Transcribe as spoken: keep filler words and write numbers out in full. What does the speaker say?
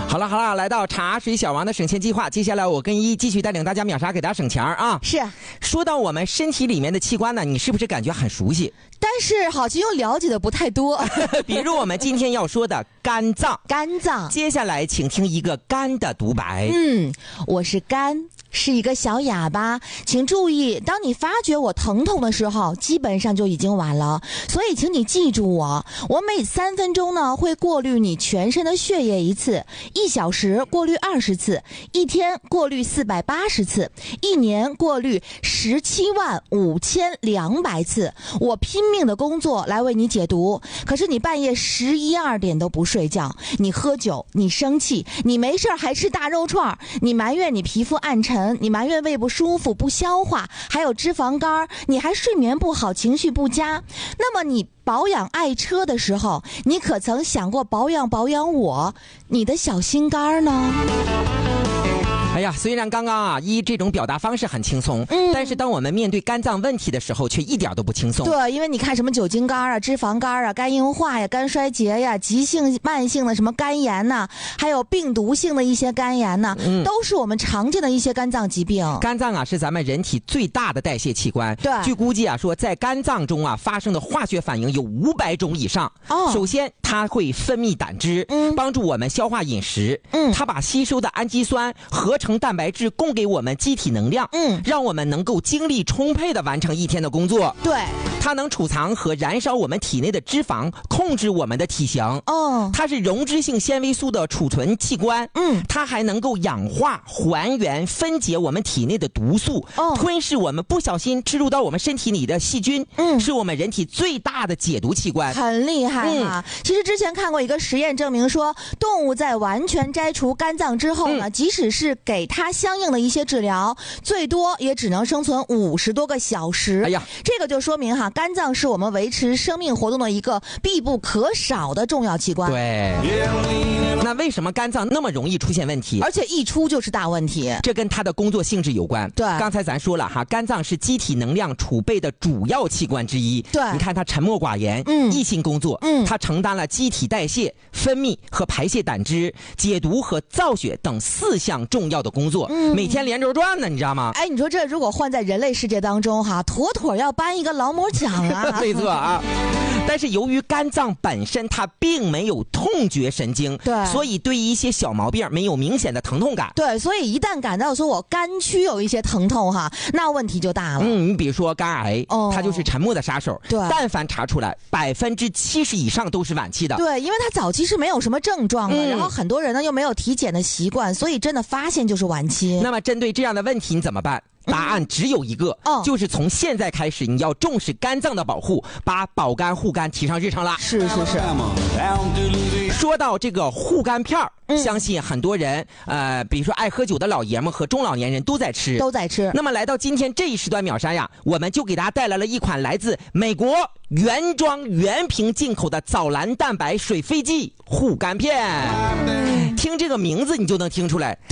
好了好了，来到茶水小王的省钱计划，接下来我跟一继续带领大家秒杀，给大家省钱啊！ 是， 说到我们身体里面的器官呢，你是不是感觉很熟悉？ 但是好像又了解的不太多。 比如我们今天要说的肝脏， 肝脏。 接下来请听一个肝的独白。 嗯，我是肝，是一个小哑巴，请注意，当你发觉我疼痛的时候，基本上就已经晚了。所以请你记住我，我每三分钟呢会过滤你全身的血液一次，一小时过滤二十次，一天过滤四百八十次，一年过滤十七万五千两百次。我拼命的工作来为你解毒，可是你半夜十一二点都不睡觉，你喝酒，你生气，你没事还吃大肉串，你埋怨你皮肤暗沉，你埋怨胃不舒服不消化，还有脂肪肝，你还睡眠不好，情绪不佳。那么你保养爱车的时候，你可曾想过保养保养我，你的小心肝呢？ 哎呀，虽然刚刚啊一这种表达方式很轻松，嗯，但是当我们面对肝脏问题的时候，却一点都不轻松。 对，因为你看什么酒精肝啊、脂肪肝啊、肝硬化呀、肝衰竭呀、急性、慢性的什么肝炎呐、啊，还有病毒性的一些肝炎呐、啊嗯，都是我们常见的一些肝脏疾病。 肝脏啊是咱们人体最大的代谢器官， 对， 据估计啊说在肝脏中啊发生的化学反应有五百种以上。哦，首先它会分泌胆汁，嗯，帮助我们消化饮食，嗯，它把吸收的氨基酸合成蛋白质供给我们机体能量，嗯，让我们能够精力充沛地完成一天的工作。 对， 它能储藏和燃烧我们体内的脂肪，控制我们的体型。 哦， 它是溶脂性纤维素的储存器官。嗯，它还能够氧化、还原、分解我们体内的毒素，哦，吞噬我们不小心吃入到我们身体里的细菌。嗯，是我们人体最大的解毒器官， 很厉害啊！嗯、其实之前看过一个实验，证明说，动物在完全摘除肝脏之后呢，嗯、即使是给它相应的一些治疗，最多也只能生存五十多个小时。哎呀，这个就说明哈，肝脏是我们维持生命活动的一个必不可少的重要器官。 对，那为什么肝脏那么容易出现问题？ 而且一出就是大问题， 这跟它的工作性质有关。 对， 刚才咱说了哈，肝脏是机体能量储备的主要器官之一。 对， 你看它沉默寡言，嗯，一心工作，嗯，它承担了机体代谢、分泌和排泄胆汁、解毒和造血等四项重要的工作，嗯，每天连轴转呢，你知道吗？ 哎，你说这如果换在人类世界当中哈，妥妥要颁一个劳模奖啊！ 没错啊。但是由于肝脏本身它并没有痛觉神经， 对， 所以对于一些小毛病没有明显的疼痛感。 对，所以一旦感到说我肝区有一些疼痛哈，那问题就大了。 嗯，你比如说肝癌，哦，它就是沉默的杀手。 对， 但凡查出来，百分之七十以上都是晚期的。 对，因为它早期是没有什么症状的，嗯，然后很多人呢又没有体检的习惯，所以真的发现就是晚期。 那么针对这样的问题你怎么办？答案只有一个，嗯，就是从现在开始你要重视肝脏的保护，把保肝护肝提上日程了。 是是是。 说到这个护肝片儿，嗯，相信很多人呃比如说爱喝酒的老爷们和中老年人都在吃都在吃。 那么来到今天这一时段秒杀呀，我们就给大家带来了一款来自美国原装原瓶进口的藻蓝蛋白水飞剂护肝片。听这个名字你就能听出来